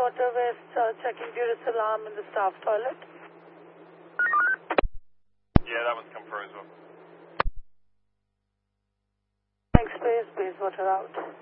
Bayswater West, checking Duress alarm in the staff toilet. Yeah, that one's come through as well. Thanks, Bayswater out.